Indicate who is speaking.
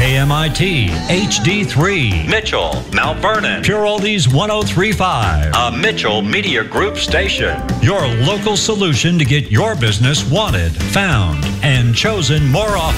Speaker 1: KMIT, HD3, Mitchell, Mount Vernon, Pure Oldies 103.5, a Mitchell Media Group station. Your local solution to get your business wanted, found, and chosen more often.